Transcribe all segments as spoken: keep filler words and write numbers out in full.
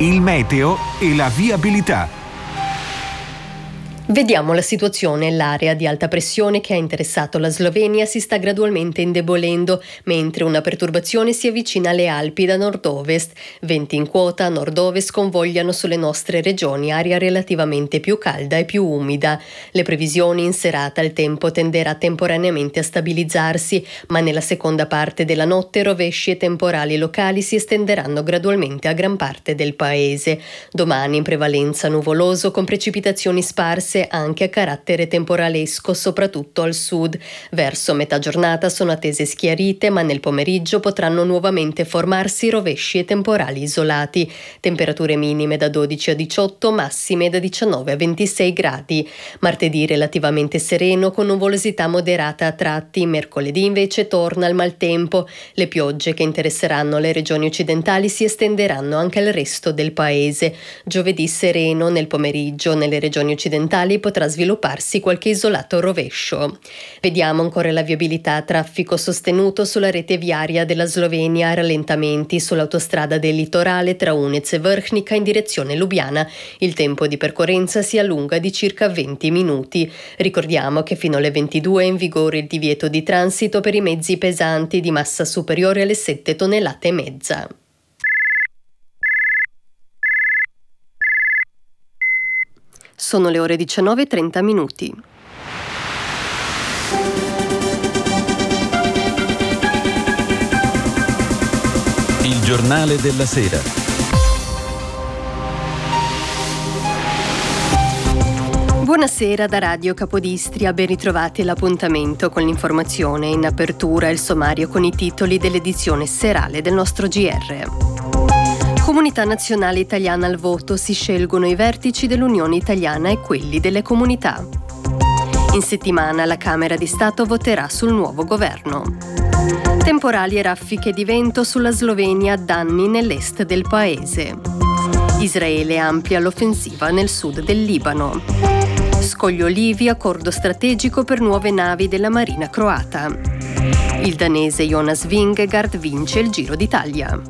il meteo e la viabilità. Vediamo la situazione. L'area di alta pressione che ha interessato la Slovenia si sta gradualmente indebolendo, mentre una perturbazione si avvicina alle Alpi da nord-ovest. Venti in quota a nord-ovest convogliano sulle nostre regioni, aria relativamente più calda e più umida. Le previsioni: in serata il tempo tenderà temporaneamente a stabilizzarsi, ma nella seconda parte della notte rovesci e temporali locali si estenderanno gradualmente a gran parte del paese. Domani in prevalenza nuvoloso, con precipitazioni sparse anche a carattere temporalesco, soprattutto al sud. Verso metà giornata sono attese schiarite, ma nel pomeriggio potranno nuovamente formarsi rovesci e temporali isolati. Temperature minime da dodici a diciotto, massime da diciannove a ventisei gradi. Martedì relativamente sereno, con nuvolosità moderata a tratti. Mercoledì invece torna il maltempo. Le piogge che interesseranno le regioni occidentali si estenderanno anche al resto del paese. Giovedì sereno, nel pomeriggio nelle regioni occidentali potrà svilupparsi qualche isolato rovescio. Vediamo ancora la viabilità. Traffico sostenuto sulla rete viaria della Slovenia, rallentamenti sull'autostrada del litorale tra Unez e Vrhnica in direzione Lubiana. Il tempo di percorrenza si allunga di circa venti minuti. Ricordiamo che fino alle ventidue è in vigore il divieto di transito per i mezzi pesanti di massa superiore alle sette tonnellate e mezza. Sono le ore diciannove e trenta minuti. Il giornale della sera. Buonasera da Radio Capodistria, ben ritrovati all'appuntamento con l'informazione. In apertura il sommario con i titoli dell'edizione serale del nostro G R. Comunità nazionale italiana al voto, si scelgono i vertici dell'Unione Italiana e quelli delle comunità. In settimana la Camera di Stato voterà sul nuovo governo. Temporali e raffiche di vento sulla Slovenia, danni nell'est del paese. Israele amplia l'offensiva nel sud del Libano. Scogli Olivi, accordo strategico per nuove navi della Marina croata. Il danese Jonas Vingegaard vince il Giro d'Italia.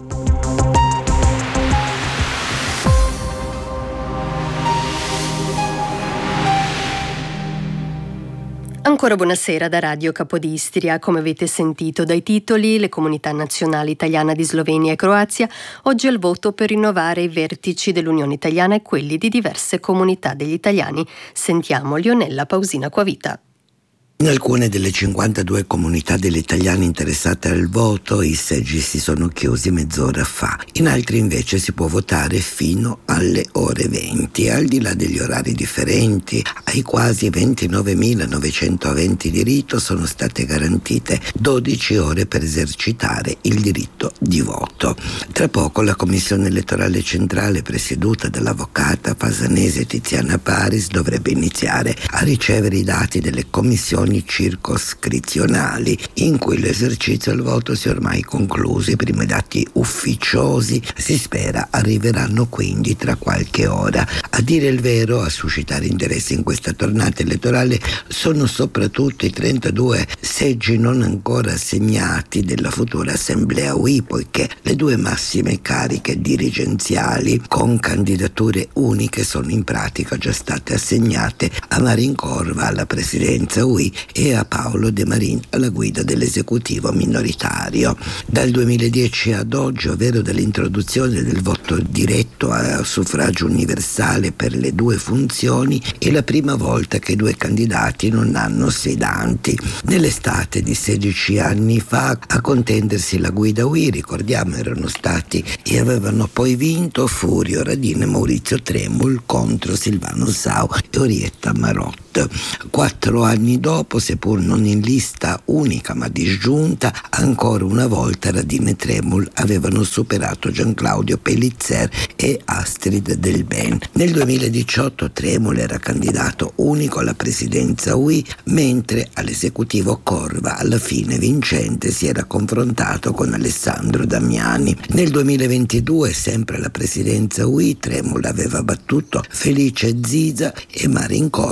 Ancora buonasera da Radio Capodistria. Come avete sentito dai titoli, le comunità nazionali italiana di Slovenia e Croazia oggi al voto per rinnovare i vertici dell'Unione Italiana e quelli di diverse comunità degli italiani. Sentiamo Lionella Pausina Coavita. In alcune delle cinquantadue comunità degli italiani interessate al voto i seggi si sono chiusi mezz'ora fa, in altri invece si può votare fino alle ore venti. Al di là degli orari differenti, ai quasi ventinovemilanovecento aventi diritto sono state garantite dodici ore per esercitare il diritto di voto. Tra poco la Commissione elettorale centrale, presieduta dall'avvocata pasanese Tiziana Paris, dovrebbe iniziare a ricevere i dati delle commissioni circoscrizionali, in cui l'esercizio al voto si è ormai concluso. I primi dati ufficiosi si spera arriveranno quindi tra qualche ora. A dire il vero, a suscitare interesse in questa tornata elettorale sono soprattutto i trentadue seggi non ancora assegnati della futura assemblea U I, poiché le due massime cariche dirigenziali con candidature uniche sono in pratica già state assegnate a Marin Corva alla presidenza U I e a Paolo De Marin alla guida dell'esecutivo minoritario. Dal duemiladieci ad oggi, ovvero dall'introduzione del voto diretto a suffragio universale per le due funzioni, è la prima volta che i due candidati non hanno sedanti. Nell'estate di sedici anni fa a contendersi la guida U I, ricordiamo, erano stati e avevano poi vinto Furio Radin e Maurizio Tremul contro Silvano Sau e Orietta Marot. Quattro anni dopo, seppur non in lista unica ma disgiunta, ancora una volta Radin e Tremul avevano superato Gianclaudio Pellicer e Astrid Del Ben. Nel duemiladiciotto Tremul era candidato unico alla presidenza U I, mentre all'esecutivo Corva, alla fine vincente, si era confrontato con Alessandro Damiani. Nel duemilaventidue, sempre alla presidenza U I, Tremul aveva battuto Felice Ziza e Marin Corva, dopo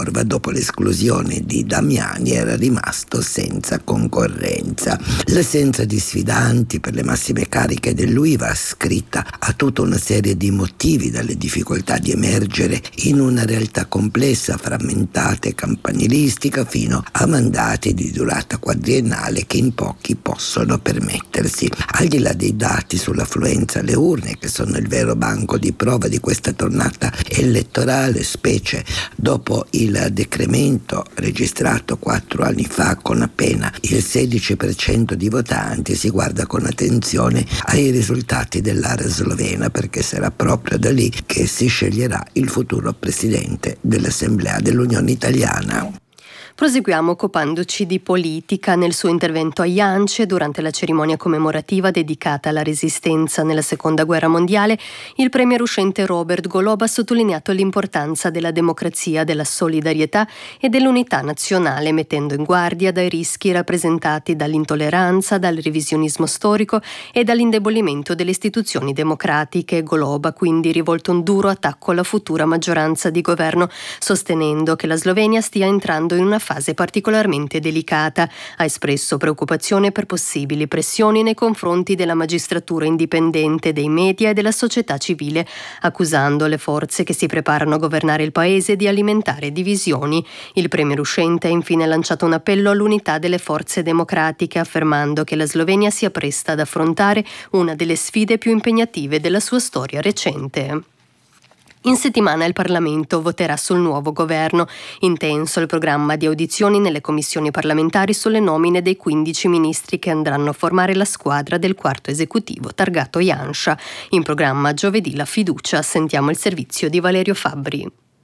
dopo l'esclusione di Damiani era rimasto senza concorrenza. L'assenza di sfidanti per le massime cariche dell'U I va ascritta a tutta una serie di motivi, dalle difficoltà di emergere in una realtà complessa, frammentata e campanilistica, fino a mandati di durata quadriennale che in pochi possono permettersi. Al di là dei dati sull'affluenza alle urne, che sono il vero banco di prova di questa tornata elettorale, specie dopo il decremento registrato quattro anni fa con appena il sedici per cento di votanti, si guarda con attenzione ai risultati dell'area slovena, perché sarà proprio da lì che si sceglierà il futuro presidente dell'Assemblea dell'Unione Italiana. Proseguiamo occupandoci di politica. Nel suo intervento a Jance, durante la cerimonia commemorativa dedicata alla resistenza nella Seconda Guerra Mondiale, il premier uscente Robert Golob ha sottolineato l'importanza della democrazia, della solidarietà e dell'unità nazionale, mettendo in guardia dai rischi rappresentati dall'intolleranza, dal revisionismo storico e dall'indebolimento delle istituzioni democratiche. Golob ha quindi rivolto un duro attacco alla futura maggioranza di governo, sostenendo che la Slovenia stia entrando in una fase particolarmente delicata. Ha espresso preoccupazione per possibili pressioni nei confronti della magistratura indipendente, dei media e della società civile, accusando le forze che si preparano a governare il paese di alimentare divisioni. Il premier uscente ha infine lanciato un appello all'unità delle forze democratiche, affermando che la Slovenia si appresta ad affrontare una delle sfide più impegnative della sua storia recente. In settimana il Parlamento voterà sul nuovo governo. Intenso il programma di audizioni nelle commissioni parlamentari sulle nomine dei quindici ministri che andranno a formare la squadra del quarto esecutivo targato Janša. In programma giovedì la fiducia. Sentiamo il servizio di Valerio Fabbri.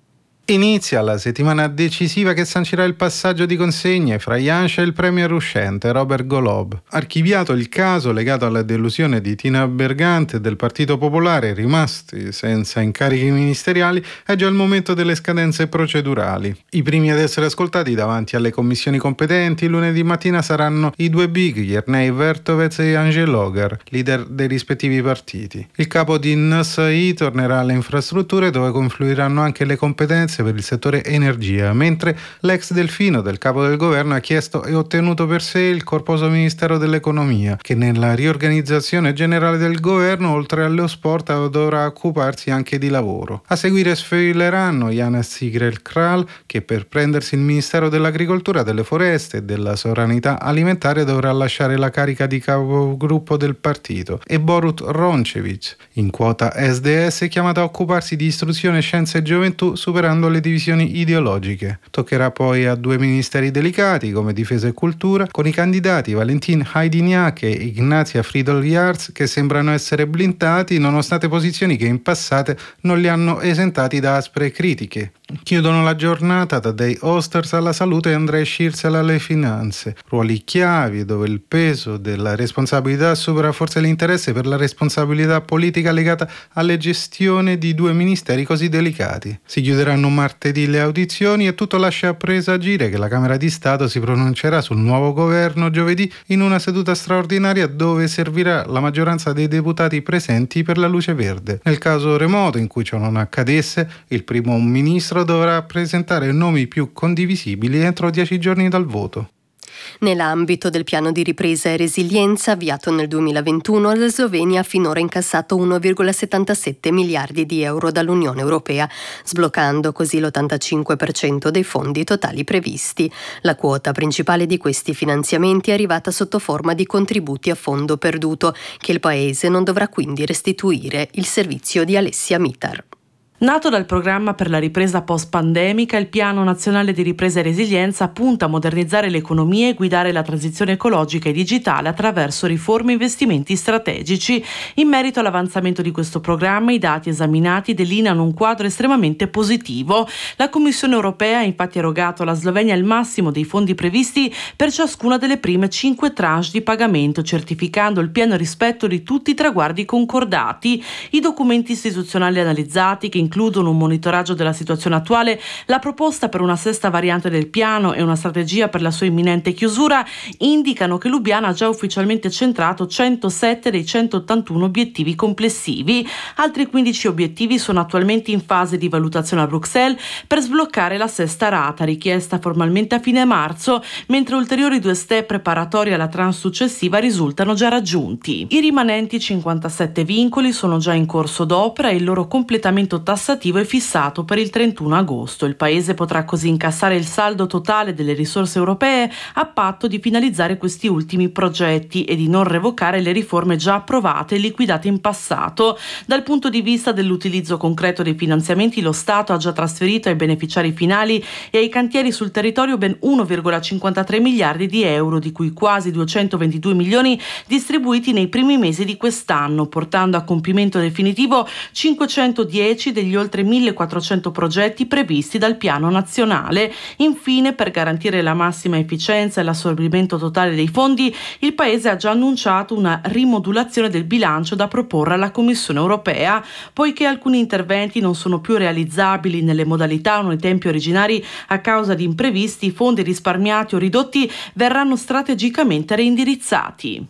Inizia la settimana decisiva che sancirà il passaggio di consegne fra Janša e il premier uscente Robert Golob. Archiviato il caso legato alla delusione di Tina Bergante e del Partito Popolare, rimasti senza incarichi ministeriali, è già il momento delle scadenze procedurali. I primi ad essere ascoltati davanti alle commissioni competenti lunedì mattina saranno i due big, Jernej Vertovec e Angel Logar, leader dei rispettivi partiti. Il capo di N S I tornerà alle infrastrutture, dove confluiranno anche le competenze per il settore energia, mentre l'ex Delfino del capo del governo ha chiesto e ottenuto per sé il corposo Ministero dell'Economia, che nella riorganizzazione generale del governo, oltre allo sport, dovrà occuparsi anche di lavoro. A seguire sfileranno Janez Sigrel Kral, che per prendersi il Ministero dell'Agricoltura, delle Foreste e della Sovranità Alimentare dovrà lasciare la carica di capogruppo del partito, e Borut Rončević, in quota S D S, chiamato a occuparsi di istruzione, scienza e gioventù, superando le divisioni ideologiche. Toccherà poi a due ministeri delicati come difesa e cultura, con i candidati Valentin Hajdiniak e Ignazia Fridl-Jarc, che sembrano essere blindati nonostante posizioni che in passato non li hanno esentati da aspre critiche. Chiudono la giornata Tadej Osters alla salute e Andrej Šircel alle finanze, ruoli chiavi dove il peso della responsabilità supera forse l'interesse per la responsabilità politica legata alle gestioni di due ministeri così delicati. Si chiuderanno martedì le audizioni e tutto lascia presagire che la Camera di Stato si pronuncerà sul nuovo governo giovedì in una seduta straordinaria, dove servirà la maggioranza dei deputati presenti per la luce verde. Nel caso remoto in cui ciò non accadesse, il primo ministro dovrà presentare nomi più condivisibili entro dieci giorni dal voto. Nell'ambito del piano di ripresa e resilienza avviato nel duemilaventuno, la Slovenia ha finora incassato uno virgola settantasette miliardi di euro dall'Unione Europea, sbloccando così l'ottantacinque per cento dei fondi totali previsti. La quota principale di questi finanziamenti è arrivata sotto forma di contributi a fondo perduto, che il Paese non dovrà quindi restituire. Il servizio di Alessia Mitar. Nato dal programma per la ripresa post-pandemica, il Piano Nazionale di Ripresa e Resilienza punta a modernizzare l'economia e guidare la transizione ecologica e digitale attraverso riforme e investimenti strategici. In merito all'avanzamento di questo programma, i dati esaminati delineano un quadro estremamente positivo. La Commissione Europea ha infatti erogato alla Slovenia il massimo dei fondi previsti per ciascuna delle prime cinque tranche di pagamento, certificando il pieno rispetto di tutti i traguardi concordati. I documenti istituzionali analizzati, che includono un monitoraggio della situazione attuale, la proposta per una sesta variante del piano e una strategia per la sua imminente chiusura, indicano che Lubiana ha già ufficialmente centrato centosette dei centottantuno obiettivi complessivi. Altri quindici obiettivi sono attualmente in fase di valutazione a Bruxelles per sbloccare la sesta rata, richiesta formalmente a fine marzo, mentre ulteriori due step preparatori alla tranche successiva risultano già raggiunti. I rimanenti cinquantasette vincoli sono già in corso d'opera e il loro completamento tassativo è fissato per il trentuno agosto. Il Paese potrà così incassare il saldo totale delle risorse europee a patto di finalizzare questi ultimi progetti e di non revocare le riforme già approvate e liquidate in passato. Dal punto di vista dell'utilizzo concreto dei finanziamenti, lo Stato ha già trasferito ai beneficiari finali e ai cantieri sul territorio ben uno virgola cinquantatré miliardi di euro, di cui quasi duecentoventidue milioni distribuiti nei primi mesi di quest'anno, portando a compimento definitivo cinquecentodieci degli oltre millequattrocento progetti previsti dal Piano Nazionale. Infine, per garantire la massima efficienza e l'assorbimento totale dei fondi, il Paese ha già annunciato una rimodulazione del bilancio da proporre alla Commissione europea, poiché alcuni interventi non sono più realizzabili nelle modalità o nei tempi originari a causa di imprevisti. I fondi risparmiati o ridotti verranno strategicamente reindirizzati.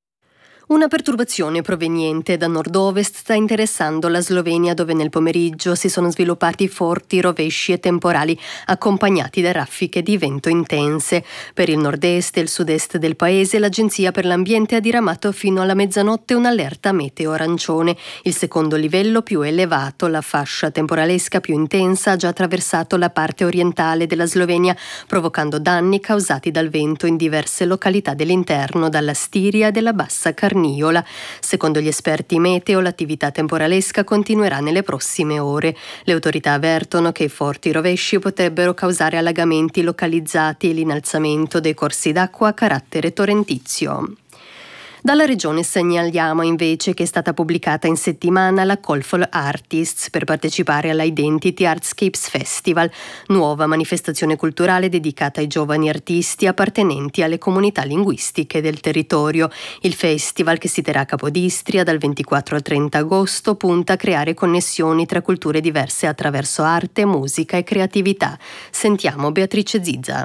Una perturbazione proveniente da nord-ovest sta interessando la Slovenia, dove nel pomeriggio si sono sviluppati forti rovesci e temporali accompagnati da raffiche di vento intense. Per il nord-est e il sud-est del paese l'Agenzia per l'Ambiente ha diramato fino alla mezzanotte un'allerta meteo arancione. Il secondo livello più elevato, la fascia temporalesca più intensa, ha già attraversato la parte orientale della Slovenia, provocando danni causati dal vento in diverse località dell'interno, dalla Stiria e della Bassa Carniola. Secondo gli esperti meteo, l'attività temporalesca continuerà nelle prossime ore. Le autorità avvertono che i forti rovesci potrebbero causare allagamenti localizzati e l'innalzamento dei corsi d'acqua a carattere torrentizio. Dalla regione segnaliamo invece che è stata pubblicata in settimana la Call for Artists per partecipare all'Identity Artscapes Festival, nuova manifestazione culturale dedicata ai giovani artisti appartenenti alle comunità linguistiche del territorio. Il festival, che si terrà a Capodistria dal ventiquattro al trenta agosto, punta a creare connessioni tra culture diverse attraverso arte, musica e creatività. Sentiamo Beatrice Zizza.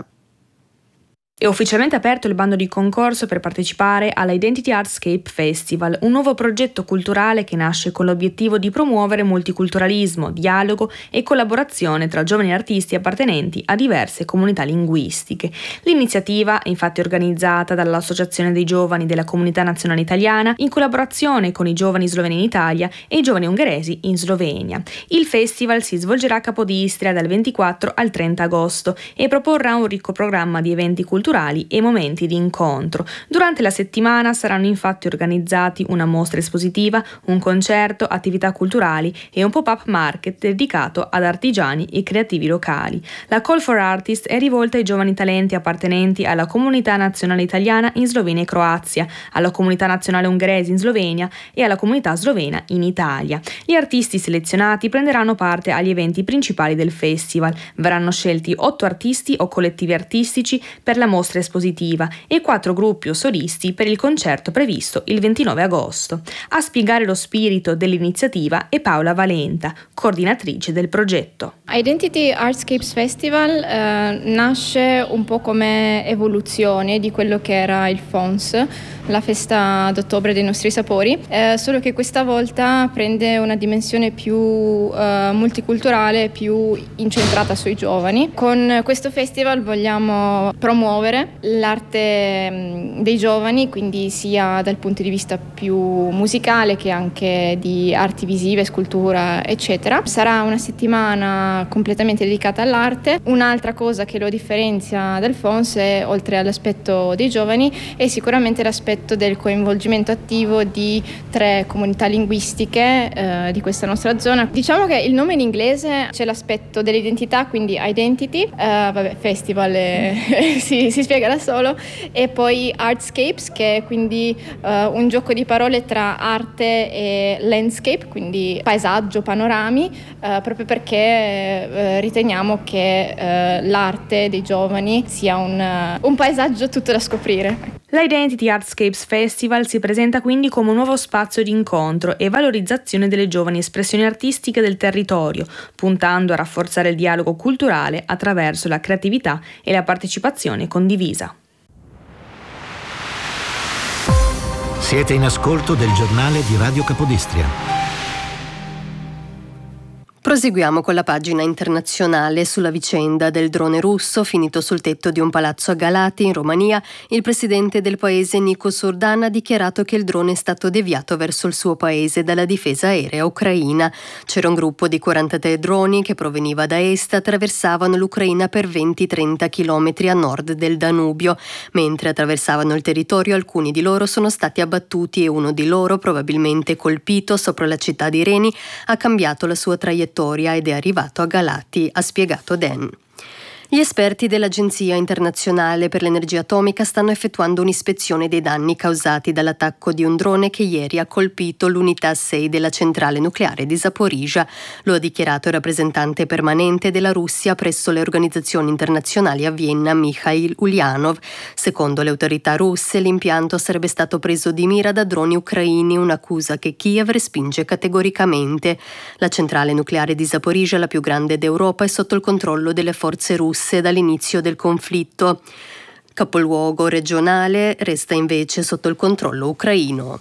È ufficialmente aperto il bando di concorso per partecipare alla Identity Artscape Festival, un nuovo progetto culturale che nasce con l'obiettivo di promuovere multiculturalismo, dialogo e collaborazione tra giovani artisti appartenenti a diverse comunità linguistiche. L'iniziativa è infatti organizzata dall'Associazione dei Giovani della Comunità Nazionale Italiana in collaborazione con i giovani sloveni in Italia e i giovani ungheresi in Slovenia. Il festival si svolgerà a Capodistria dal ventiquattro al trenta agosto e proporrà un ricco programma di eventi culturali e momenti di incontro. Durante la settimana saranno infatti organizzati una mostra espositiva, un concerto, attività culturali e un pop-up market dedicato ad artigiani e creativi locali. La Call for Artists è rivolta ai giovani talenti appartenenti alla comunità nazionale italiana in Slovenia e Croazia, alla comunità nazionale ungherese in Slovenia e alla comunità slovena in Italia. Gli artisti selezionati prenderanno parte agli eventi principali del festival. Verranno scelti otto artisti o collettivi artistici per la mostra espositiva e quattro gruppi o solisti per il concerto previsto il ventinove agosto. A spiegare lo spirito dell'iniziativa è Paola Valenta, coordinatrice del progetto. Identity Artscapes Festival eh, nasce un po' come evoluzione di quello che era il F O N S, la festa d'ottobre dei nostri sapori, eh, solo che questa volta prende una dimensione più eh, multiculturale, più incentrata sui giovani. Con questo festival vogliamo promuovere l'arte dei giovani, quindi sia dal punto di vista più musicale che anche di arti visive, scultura, eccetera. Sarà una settimana completamente dedicata all'arte. Un'altra cosa che lo differenzia dal F O N S è, oltre all'aspetto dei giovani, è sicuramente l'aspetto del coinvolgimento attivo di tre comunità linguistiche eh, di questa nostra zona. Diciamo che il nome in inglese c'è l'aspetto dell'identità, quindi identity, eh, vabbè, festival è, si, si spiega da solo, e poi artscapes, che è quindi eh, un gioco di parole tra arte e landscape, quindi paesaggio, panorami, eh, proprio perché eh, riteniamo che eh, l'arte dei giovani sia un, un paesaggio tutto da scoprire. L'Identity Artscapes Festival si presenta quindi come un nuovo spazio di incontro e valorizzazione delle giovani espressioni artistiche del territorio, puntando a rafforzare il dialogo culturale attraverso la creatività e la partecipazione condivisa. Siete in ascolto del giornale di Radio Capodistria. Proseguiamo con la pagina internazionale sulla vicenda del drone russo finito sul tetto di un palazzo a Galati in Romania. Il presidente del paese Nico Surdan ha dichiarato che il drone è stato deviato verso il suo paese dalla difesa aerea ucraina. C'era un gruppo di quarantatré droni che proveniva da est e attraversavano l'Ucraina per venti trenta chilometri a nord del Danubio. Mentre attraversavano il territorio, alcuni di loro sono stati abbattuti e uno di loro, probabilmente colpito sopra la città di Reni, ha cambiato la sua traiettoria ed è arrivato a Galati, ha spiegato Dan. Gli esperti dell'Agenzia internazionale per l'energia atomica stanno effettuando un'ispezione dei danni causati dall'attacco di un drone che ieri ha colpito l'unità sei della centrale nucleare di Zaporizhzhia. Lo ha dichiarato il rappresentante permanente della Russia presso le organizzazioni internazionali a Vienna, Mikhail Ulyanov. Secondo le autorità russe, l'impianto sarebbe stato preso di mira da droni ucraini, un'accusa che Kiev respinge categoricamente. La centrale nucleare di Zaporizhzhia, la più grande d'Europa, è sotto il controllo delle forze russe dall'inizio del conflitto. Capoluogo regionale resta invece sotto il controllo ucraino.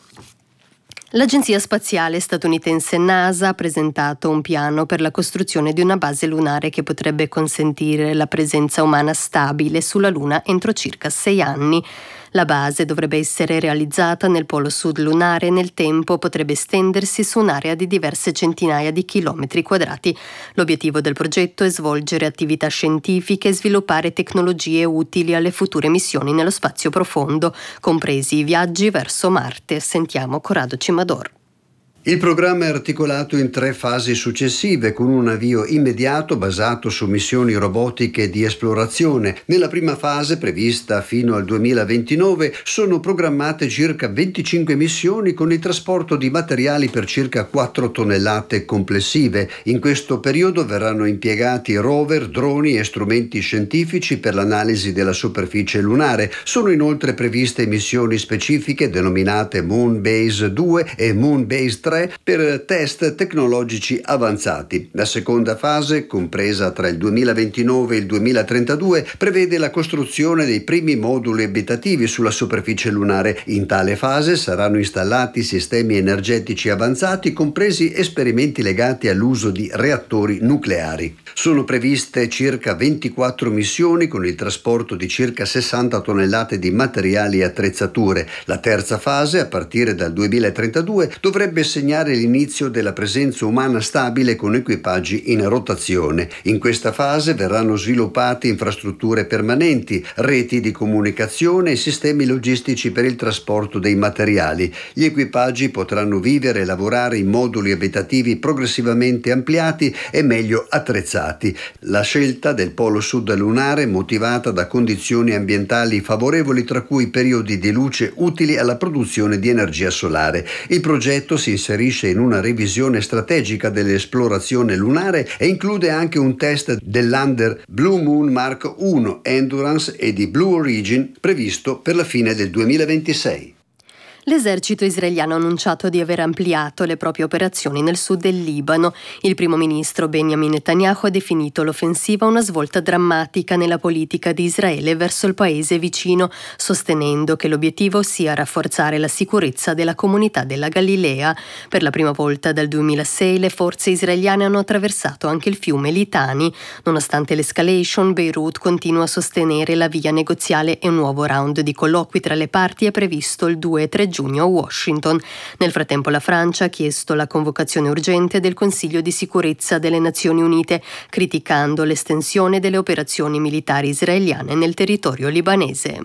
L'Agenzia Spaziale Statunitense NASA ha presentato un piano per la costruzione di una base lunare che potrebbe consentire la presenza umana stabile sulla Luna entro circa sei anni. La base dovrebbe essere realizzata nel polo sud lunare e nel tempo potrebbe estendersi su un'area di diverse centinaia di chilometri quadrati. L'obiettivo del progetto è svolgere attività scientifiche e sviluppare tecnologie utili alle future missioni nello spazio profondo, compresi i viaggi verso Marte. Sentiamo Corrado Cimador. Il programma è articolato in tre fasi successive, con un avvio immediato basato su missioni robotiche di esplorazione. Nella prima fase, prevista fino al duemilaventinove, sono programmate circa venticinque missioni con il trasporto di materiali per circa quattro tonnellate complessive. In questo periodo verranno impiegati rover, droni e strumenti scientifici per l'analisi della superficie lunare. Sono inoltre previste missioni specifiche denominate Moonbase due e Moonbase tre per test tecnologici avanzati. La seconda fase, compresa tra il duemilaventinove e il duemilatrentadue, prevede la costruzione dei primi moduli abitativi sulla superficie lunare. In tale fase saranno installati sistemi energetici avanzati, compresi esperimenti legati all'uso di reattori nucleari. Sono previste circa ventiquattro missioni con il trasporto di circa sessanta tonnellate di materiali e attrezzature. La terza fase, a partire dal duemilatrentadue, dovrebbe segnare l'inizio della presenza umana stabile con equipaggi in rotazione. In questa fase verranno sviluppate infrastrutture permanenti, reti di comunicazione e sistemi logistici per il trasporto dei materiali. Gli equipaggi potranno vivere e lavorare in moduli abitativi progressivamente ampliati e meglio attrezzati. La scelta del polo sud lunare è motivata da condizioni ambientali favorevoli, tra cui periodi di luce utili alla produzione di energia solare. Il progetto si inserisce in una revisione strategica dell'esplorazione lunare e include anche un test del lander Blue Moon Mark uno Endurance e di Blue Origin previsto per la fine del duemilaventisei. L'esercito israeliano ha annunciato di aver ampliato le proprie operazioni nel sud del Libano. Il primo ministro Benjamin Netanyahu ha definito l'offensiva una svolta drammatica nella politica di Israele verso il paese vicino, sostenendo che l'obiettivo sia rafforzare la sicurezza della comunità della Galilea. Per la prima volta dal duemilasei le forze israeliane hanno attraversato anche il fiume Litani. Nonostante l'escalation, Beirut continua a sostenere la via negoziale e un nuovo round di colloqui tra le parti è previsto il due e tre giugno a Washington. Nel frattempo la Francia ha chiesto la convocazione urgente del Consiglio di sicurezza delle Nazioni Unite, criticando l'estensione delle operazioni militari israeliane nel territorio libanese.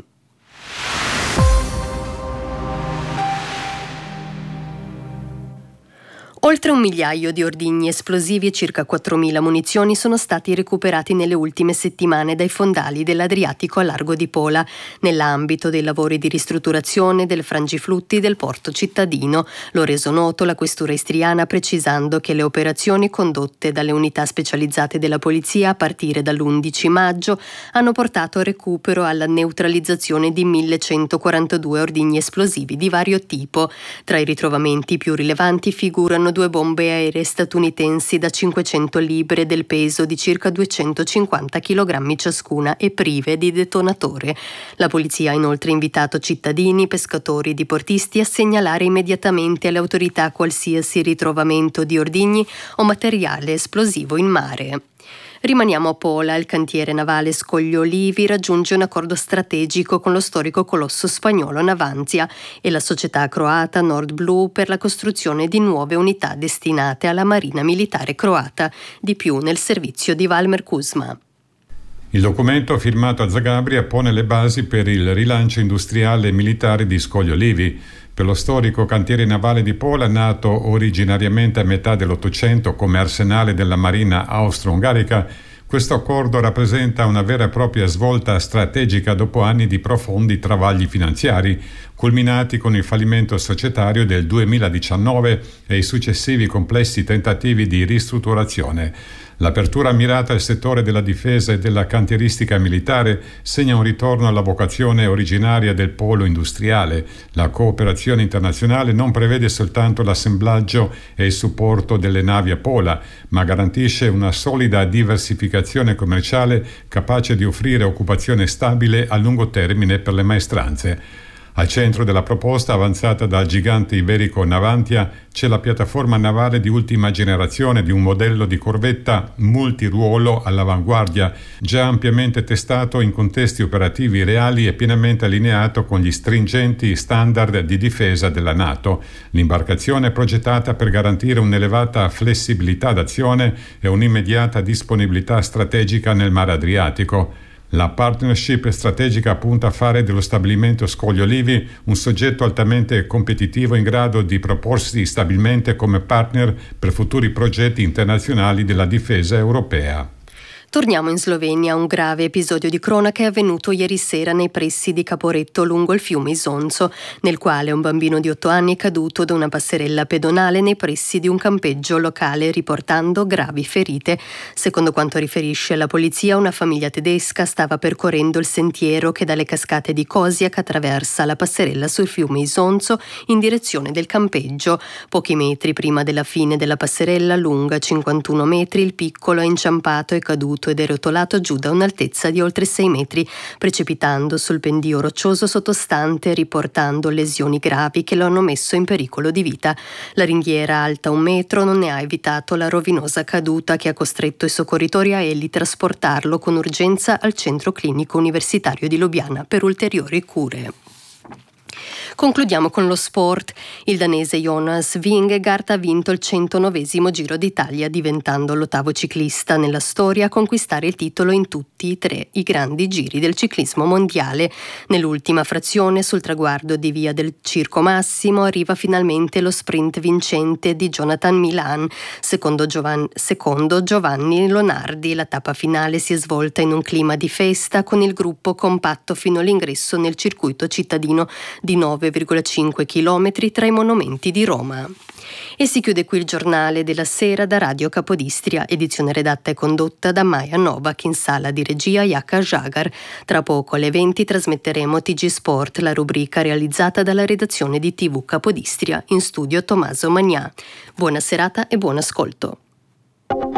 Oltre un migliaio di ordigni esplosivi e circa quattromila munizioni sono stati recuperati nelle ultime settimane dai fondali dell'Adriatico a largo di Pola, nell'ambito dei lavori di ristrutturazione del frangiflutti del porto cittadino. Lo ha reso noto la questura istriana, precisando che le operazioni condotte dalle unità specializzate della polizia a partire dall'undici maggio hanno portato al recupero e alla neutralizzazione di millecentoquarantadue ordigni esplosivi di vario tipo. Tra i ritrovamenti più rilevanti figurano due bombe aeree statunitensi da cinquecento libre del peso di circa duecentocinquanta chilogrammi ciascuna e prive di detonatore. La polizia ha inoltre invitato cittadini, pescatori e diportisti a segnalare immediatamente alle autorità qualsiasi ritrovamento di ordigni o materiale esplosivo in mare. Rimaniamo a Pola. Il cantiere navale Scoglio Olivi raggiunge un accordo strategico con lo storico colosso spagnolo Navantia e la società croata Nord Blue per la costruzione di nuove unità destinate alla marina militare croata, di più nel servizio di Valmer Kuzma. Il documento firmato a Zagabria pone le basi per il rilancio industriale e militare di Scoglio Olivi. Per lo storico cantiere navale di Pola, nato originariamente a metà dell'Ottocento come arsenale della marina austro-ungarica, questo accordo rappresenta una vera e propria svolta strategica dopo anni di profondi travagli finanziari, culminati con il fallimento societario del duemiladiciannove e i successivi complessi tentativi di ristrutturazione. L'apertura mirata al settore della difesa e della cantieristica militare segna un ritorno alla vocazione originaria del polo industriale. La cooperazione internazionale non prevede soltanto l'assemblaggio e il supporto delle navi a Pola, ma garantisce una solida diversificazione commerciale capace di offrire occupazione stabile a lungo termine per le maestranze. Al centro della proposta avanzata dal gigante iberico Navantia c'è la piattaforma navale di ultima generazione di un modello di corvetta multiruolo all'avanguardia, già ampiamente testato in contesti operativi reali e pienamente allineato con gli stringenti standard di difesa della NATO. L'imbarcazione è progettata per garantire un'elevata flessibilità d'azione e un'immediata disponibilità strategica nel Mar Adriatico. La partnership strategica punta a fare dello stabilimento Scoglio Olivi un soggetto altamente competitivo in grado di proporsi stabilmente come partner per futuri progetti internazionali della difesa europea. Torniamo in Slovenia. Un grave episodio di cronaca è avvenuto ieri sera nei pressi di Caporetto lungo il fiume Isonzo, nel quale un bambino di otto anni è caduto da una passerella pedonale nei pressi di un campeggio locale, riportando gravi ferite. Secondo quanto riferisce la polizia, una famiglia tedesca stava percorrendo il sentiero che dalle cascate di Kosiak attraversa la passerella sul fiume Isonzo in direzione del campeggio. Pochi metri prima della fine della passerella, lunga cinquantuno metri, il piccolo è inciampato e caduto ed è rotolato giù da un'altezza di oltre sei metri, precipitando sul pendio roccioso sottostante, riportando lesioni gravi che lo hanno messo in pericolo di vita. La ringhiera, alta un metro, non ne ha evitato la rovinosa caduta che ha costretto i soccorritori a eli trasportarlo con urgenza al centro clinico universitario di Lubiana per ulteriori cure. Concludiamo con lo sport. Il danese Jonas Vingegaard ha vinto il centonovesimo Giro d'Italia, diventando l'ottavo ciclista nella storia a conquistare il titolo in tutti e tre i grandi giri del ciclismo mondiale. Nell'ultima frazione, sul traguardo di Via del Circo Massimo, arriva finalmente lo sprint vincente di Jonathan Milan. Secondo, Giovan- secondo Giovanni Lonardi, la tappa finale si è svolta in un clima di festa, con il gruppo compatto fino all'ingresso nel circuito cittadino di nove virgola cinque chilometri tra i monumenti di Roma. E si chiude qui il giornale della sera da Radio Capodistria, edizione redatta e condotta da Maja Novak, in sala di regia Jaka Jagar. Tra poco alle venti trasmetteremo T G Sport, la rubrica realizzata dalla redazione di T V Capodistria, in studio Tommaso Magnà. Buona serata e buon ascolto.